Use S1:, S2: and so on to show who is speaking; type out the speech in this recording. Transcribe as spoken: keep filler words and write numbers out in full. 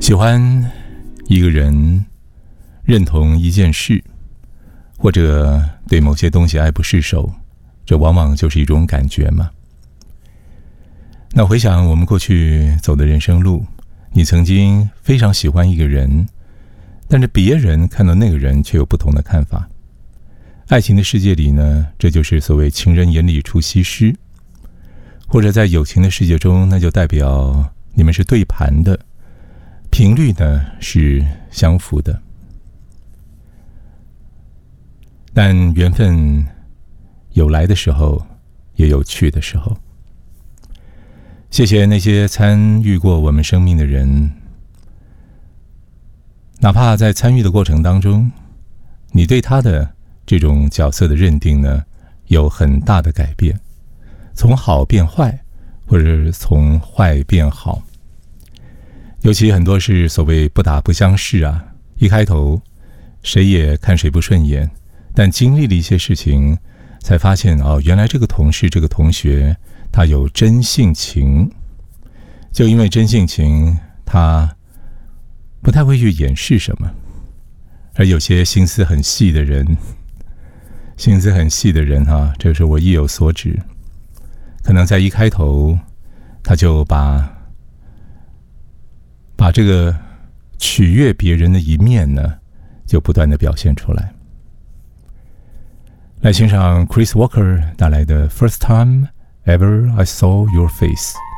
S1: 喜欢一个人，认同一件事，或者对某些东西爱不释手，这往往就是一种感觉嘛。那回想我们过去走的人生路，你曾经非常喜欢一个人，但是别人看到那个人却有不同的看法。爱情的世界里呢，这就是所谓情人眼里出西施，或者在友情的世界中，那就代表你们是对盘的，频率呢是相符的。但缘分有来的时候，也有去的时候。谢谢那些参与过我们生命的人，哪怕在参与的过程当中，你对他的这种角色的认定呢，有很大的改变，从好变坏，或者是从坏变好。尤其很多是所谓不打不相识啊，一开头谁也看谁不顺眼，但经历了一些事情，才发现哦，原来这个同事这个同学他有真性情，就因为真性情，他不太会去掩饰什么。而有些心思很细的人，心思很细的人哈、啊，这个时候我意有所指，可能在一开头他就把把这个取悦别人的一面呢，就不断的表现出来。来欣赏 Chris Walker 带来的 First Time Ever I Saw Your Face。